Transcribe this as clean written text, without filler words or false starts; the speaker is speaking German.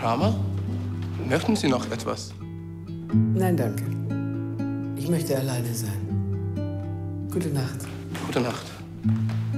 Kramer, möchten Sie noch etwas? Nein, danke. Ich möchte alleine sein. Gute Nacht. Gute Nacht.